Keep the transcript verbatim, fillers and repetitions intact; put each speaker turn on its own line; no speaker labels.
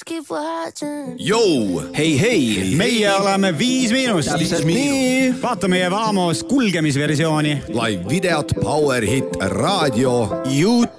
Jou!
Hei, hei!
Meie oleme Viis Miinust.
Täpselt nii.
Vaata meie Vaamos kulgemisversiooni.
Live videot, Power Hit, raadio, YouTube.